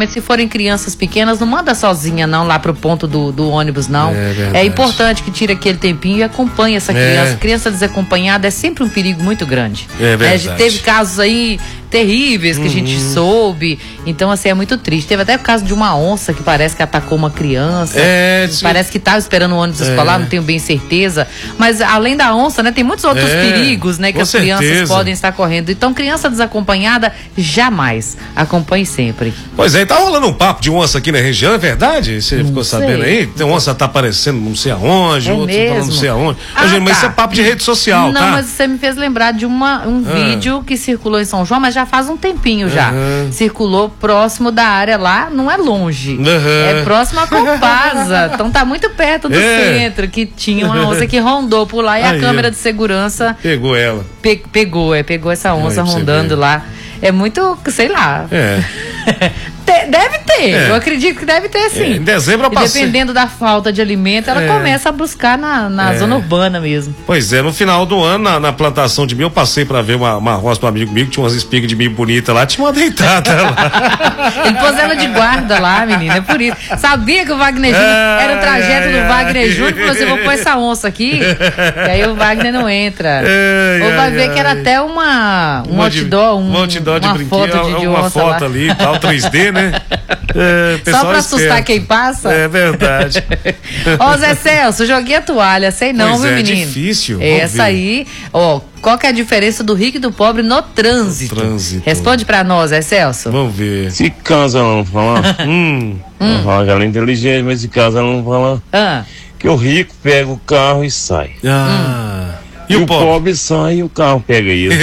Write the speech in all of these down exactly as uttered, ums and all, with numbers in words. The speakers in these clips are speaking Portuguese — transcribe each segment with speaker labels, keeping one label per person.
Speaker 1: principalmente se forem crianças pequenas, não manda sozinha não lá pro ponto do, do ônibus não. É, é importante que tire aquele tempinho e acompanhe essa criança. É. Criança desacompanhada é sempre um perigo muito grande.
Speaker 2: É verdade.
Speaker 1: É, teve casos aí terríveis que uhum. a gente soube, então assim é muito triste. Teve até o caso de uma onça que parece que atacou uma criança,
Speaker 2: é,
Speaker 1: parece que estava esperando o ônibus é. escolar, não tenho bem certeza, mas além da onça, né, tem muitos outros é, perigos, né, que as certeza. crianças podem estar correndo. Então criança desacompanhada jamais, acompanhe sempre.
Speaker 2: Pois é, tá rolando um papo de onça aqui na região, é verdade? Você não ficou sei. sabendo aí? Tem onça tá aparecendo não sei aonde, é outro falando não sei aonde. Ah, gente, mas tá. isso é papo de rede social,
Speaker 1: não,
Speaker 2: tá?
Speaker 1: Não, mas você me fez lembrar de uma, um ah. vídeo que circulou em São João, mas já faz um tempinho já. Uhum. Circulou próximo da área lá, não é longe. Uhum. É próximo a Copasa. Então tá muito perto do é. centro, que tinha uma onça que rondou por lá e aí, a câmera de segurança
Speaker 2: pegou ela.
Speaker 1: Pe pegou, é, pegou essa onça aí, rondando lá. É muito, sei lá.
Speaker 2: É.
Speaker 1: Deve ter, é. eu acredito que deve ter sim.
Speaker 2: É, em dezembro eu passei.
Speaker 1: E dependendo da falta de alimento, ela é. começa a buscar na, na é. zona urbana mesmo.
Speaker 2: Pois é, no final do ano, na, na plantação de milho, eu passei pra ver uma, uma roça do amigo meu, que tinha umas espigas de milho bonita lá, tinha uma deitada lá.
Speaker 1: Ele pôs ela de guarda lá, menina, é por isso. Sabia que o Wagner Júnior, é, era o trajeto é, do Wagner Júnior, falou assim, vou pôr essa onça aqui, e aí o Wagner não entra. É, Ou vai é, ver é, que era até uma, um outdoor, um,
Speaker 2: um outdoor de
Speaker 1: uma
Speaker 2: brinquedo,
Speaker 1: foto de, de
Speaker 2: uma
Speaker 1: onça
Speaker 2: foto
Speaker 1: lá.
Speaker 2: ali e tal, três D, né? É,
Speaker 1: só pra assustar esperto. Quem passa?
Speaker 2: É verdade.
Speaker 1: Ó, Zé Celso, joguei a toalha, sei não,
Speaker 2: pois
Speaker 1: viu,
Speaker 2: é,
Speaker 1: menino?
Speaker 2: É difícil.
Speaker 1: Essa aí, ó, qual que é a diferença do rico e do pobre no trânsito?
Speaker 2: No trânsito.
Speaker 1: Responde pra nós, Zé Celso.
Speaker 2: Vamos ver.
Speaker 3: Se casa não fala, hum, hum. ela é inteligente, mas se casa não fala
Speaker 1: ah.
Speaker 3: que o rico pega o carro e sai.
Speaker 2: Ah.
Speaker 3: Hum. E, e o pobre? pobre sai e o carro pega ele.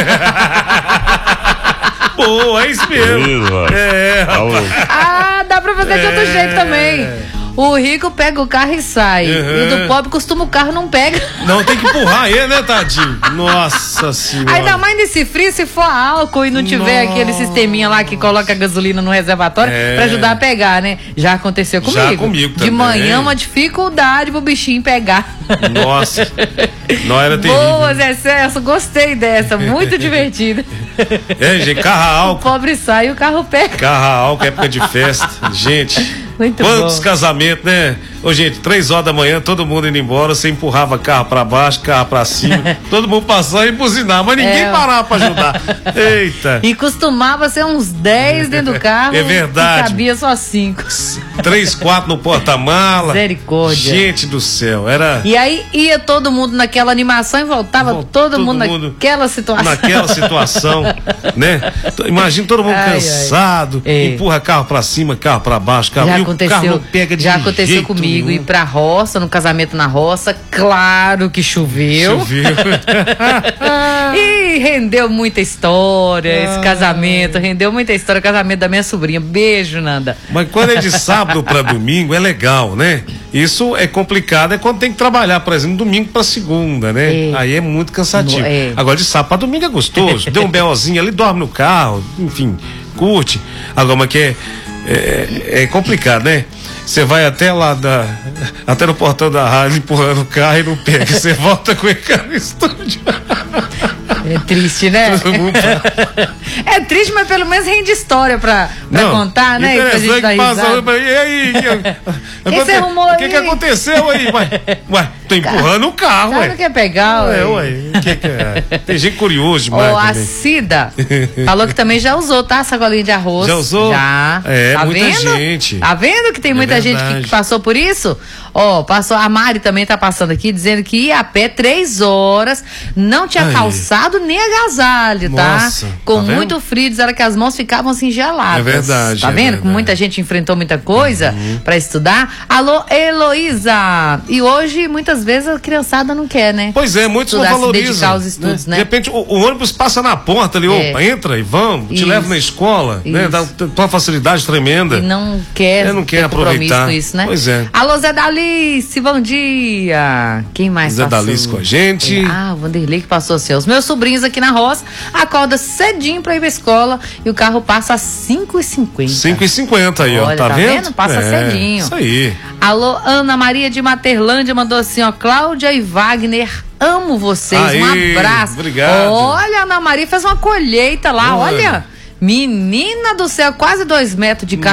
Speaker 2: Boa, é isso mesmo. É, rapaz.
Speaker 1: Ah, dá pra fazer é. de outro jeito também. O rico pega o carro e sai. Uhum. E o do pobre costuma o carro não pega.
Speaker 2: Não, tem que empurrar ele, né, tadinho? Nossa senhora.
Speaker 1: Ainda mais nesse frio, se for álcool e não tiver Nossa. aquele sisteminha lá que coloca a gasolina no reservatório é. pra ajudar a pegar, né? Já aconteceu comigo.
Speaker 2: Já comigo também.
Speaker 1: De manhã, uma dificuldade pro bichinho pegar.
Speaker 2: Nossa. Não era terrível.
Speaker 1: Boa, Zé Celso, gostei dessa. Muito divertida.
Speaker 2: É, gente, carro álcool.
Speaker 1: O pobre sai e o carro pega.
Speaker 2: Carro álcool, época de festa. Gente.
Speaker 1: Muito
Speaker 2: Quantos
Speaker 1: bom.
Speaker 2: casamentos, né? Ô, gente, três horas da manhã, todo mundo indo embora, você empurrava carro pra baixo, carro pra cima, todo mundo passando e buzinava, mas ninguém é. parava pra ajudar. Eita.
Speaker 1: E costumava ser uns dez dentro do carro.
Speaker 2: É verdade.
Speaker 1: E cabia só cinco.
Speaker 2: Três, quatro no porta-mala.
Speaker 1: Misericórdia.
Speaker 2: Gente do céu, era...
Speaker 1: E aí ia todo mundo naquela animação e voltava Vol, todo, todo mundo, mundo naquela situação.
Speaker 2: Naquela situação, né? Imagina todo mundo ai, cansado, ai. empurra carro pra cima, carro pra baixo, carro...
Speaker 1: Já aconteceu,
Speaker 2: pega de
Speaker 1: já aconteceu comigo
Speaker 2: nenhum.
Speaker 1: Ir pra roça, no casamento na roça, claro que choveu.
Speaker 2: Choveu.
Speaker 1: E rendeu muita história, ah. esse casamento, rendeu muita história, o casamento da minha sobrinha. Beijo, Nanda.
Speaker 2: Mas quando é de sábado pra domingo, é legal, né? Isso é complicado, é quando tem que trabalhar, por exemplo, domingo pra segunda, né? É. Aí é muito cansativo. É. Agora de sábado pra domingo é gostoso, deu um beozinho ali, dorme no carro, enfim, curte. Agora, mas que é É, é complicado, né? Você vai até lá da, até no portão da rádio empurrando o carro e não pega. Você volta com ele no estúdio.
Speaker 1: É triste, né? É triste, mas pelo menos rende história pra, pra não, contar, né? Pra gente dar risada.
Speaker 2: E aí?
Speaker 1: Que, que você arrumou aí?
Speaker 2: O que, que aconteceu aí? Ué, ué tô empurrando o carro, ué.
Speaker 1: Sabe o que é pegar, ué?
Speaker 2: É, ué. Que que é? Tem gente curioso demais.
Speaker 1: Ó, oh, a Cida falou que também já usou, tá? Sacolinha de arroz.
Speaker 2: Já usou?
Speaker 1: Já.
Speaker 2: É,
Speaker 1: tá
Speaker 2: muita
Speaker 1: vendo?
Speaker 2: gente.
Speaker 1: Tá vendo que tem muita é gente que, que passou por isso? Ó, oh, passou, a Mari também tá passando aqui, dizendo que ia a pé três horas, não tinha aí. calçado nem agasalho,
Speaker 2: Nossa,
Speaker 1: tá? Com
Speaker 2: tá
Speaker 1: muito frio, diz ela que as mãos ficavam assim geladas.
Speaker 2: É verdade.
Speaker 1: Tá
Speaker 2: é
Speaker 1: vendo?
Speaker 2: Verdade.
Speaker 1: Que muita gente enfrentou muita coisa
Speaker 2: uhum.
Speaker 1: pra estudar. Alô, Heloísa! E hoje, muitas vezes, a criançada não quer, né?
Speaker 2: Pois é, muitos
Speaker 1: estudar,
Speaker 2: não valorizam.
Speaker 1: Se dedicar aos estudos, né?
Speaker 2: né? De repente, o, o ônibus passa na porta ali, é. opa, entra e vamos, te
Speaker 1: isso.
Speaker 2: leva na escola, isso. né? Dá, dá uma facilidade tremenda.
Speaker 1: E não quer,
Speaker 2: é, não quer aproveitar.
Speaker 1: Com isso, né?
Speaker 2: Pois é.
Speaker 1: Alô, Zé Dalice, bom dia! Quem mais
Speaker 2: Zé
Speaker 1: passou?
Speaker 2: Dalice com a gente.
Speaker 1: É, ah, o Vanderlei que passou assim. Os meus sobrinhos aqui na roça acordam cedinho pra ir pra escola e o carro passa às cinco e cinquenta.
Speaker 2: cinco e cinquenta aí,
Speaker 1: Olha,
Speaker 2: ó. Tá,
Speaker 1: tá
Speaker 2: vendo?
Speaker 1: vendo? Passa
Speaker 2: é,
Speaker 1: cedinho.
Speaker 2: Isso aí.
Speaker 1: Alô, Ana Maria de Materlândia mandou assim, ó. Cláudia e Wagner, amo vocês.
Speaker 2: Aí,
Speaker 1: um abraço.
Speaker 2: Obrigado.
Speaker 1: Olha, a Ana Maria fez uma colheita lá, olha. olha. Menina do céu, quase dois metros de